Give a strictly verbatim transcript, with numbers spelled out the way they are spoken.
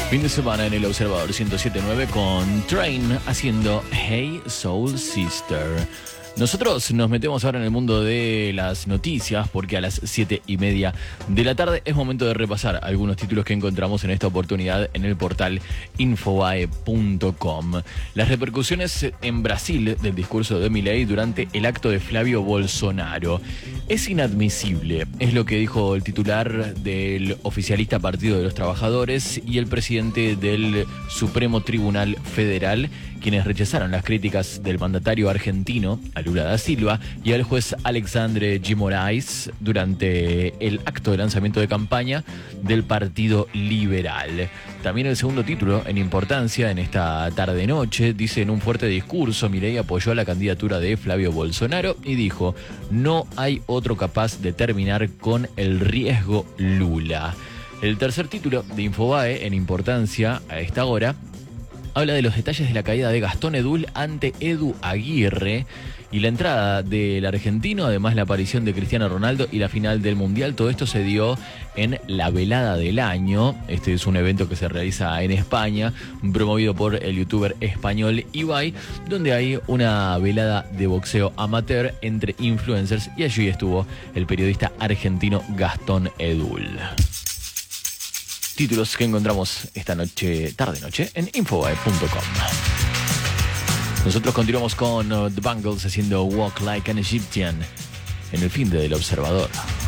Fin de semana en el Observador ciento siete punto nueve con Train haciendo Hey Soul Sister. Nosotros nos metemos ahora en el mundo de las noticias porque a las siete y media de la tarde es momento de repasar algunos títulos que encontramos en esta oportunidad en el portal infobae punto com. Las repercusiones en Brasil del discurso de Milei durante el acto de Flavio Bolsonaro. Es inadmisible, es lo que dijo el titular del oficialista Partido de los Trabajadores y el presidente del Supremo Tribunal Federal, quienes rechazaron las críticas del mandatario argentino, a Lula da Silva, y al juez Alexandre G. Moraes durante el acto de lanzamiento de campaña del Partido Liberal. También el segundo título en importancia en esta tarde-noche dice: en un fuerte discurso, Milei apoyó la candidatura de Flavio Bolsonaro y dijo: no hay otro capaz de terminar con el riesgo Lula. El tercer título de Infobae en importancia a esta hora habla de los detalles de la caída de Gastón Edul ante Edu Aguirre y la entrada del argentino, además la aparición de Cristiano Ronaldo y la final del Mundial. Todo esto se dio en la velada del año. Este es un evento que se realiza en España, promovido por el youtuber español Ibai, donde hay una velada de boxeo amateur entre influencers y allí estuvo el periodista argentino Gastón Edul. Títulos que encontramos esta noche, tarde-noche, en infobae punto com. Nosotros continuamos con uh, The Bangles haciendo Walk Like an Egyptian en el fin de El Observador.